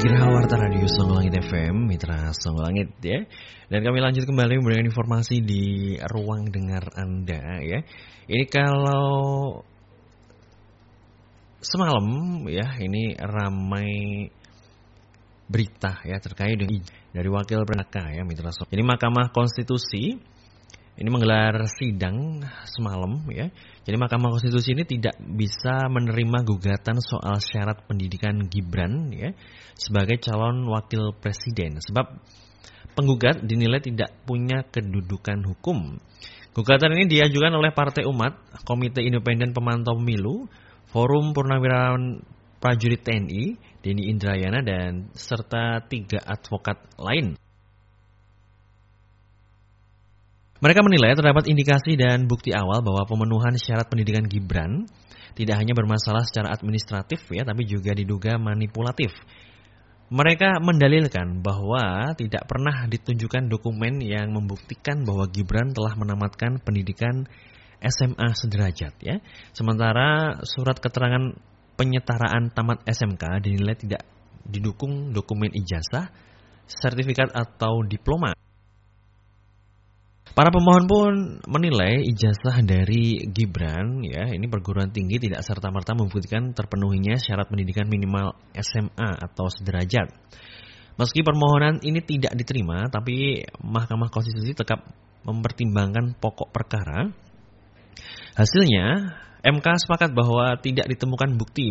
Gerawarta Radio Songgolangit FM, Mitra Songgolangit ya. Dan kami lanjut kembali memberikan informasi di ruang dengar Anda ya. Ini kalau semalam ya, ini ramai berita ya terkait dengan dari Wakil Perdana ya, Mitra Songgolangit. Jadi Mahkamah Konstitusi ini menggelar sidang semalam ya. Jadi Mahkamah Konstitusi ini tidak bisa menerima gugatan soal syarat pendidikan Gibran ya sebagai calon wakil presiden sebab penggugat dinilai tidak punya kedudukan hukum. Gugatan ini diajukan oleh Partai Umat, Komite Independen Pemantau Pemilu, Forum Purnawirawan Prajurit TNI, Denny Indrayana dan serta 3 advokat lain. Mereka menilai terdapat indikasi dan bukti awal bahwa pemenuhan syarat pendidikan Gibran tidak hanya bermasalah secara administratif ya, tapi juga diduga manipulatif. Mereka mendalilkan bahwa tidak pernah ditunjukkan dokumen yang membuktikan bahwa Gibran telah menamatkan pendidikan SMA sederajat ya. Sementara surat keterangan penyetaraan tamat SMK dinilai tidak didukung dokumen ijazah, sertifikat atau diploma. Para pemohon pun menilai ijazah dari Gibran ya, ini perguruan tinggi tidak serta-merta membuktikan terpenuhinya syarat pendidikan minimal SMA atau sederajat. Meski permohonan ini tidak diterima, tapi Mahkamah Konstitusi tetap mempertimbangkan pokok perkara. Hasilnya, MK sepakat bahwa tidak ditemukan bukti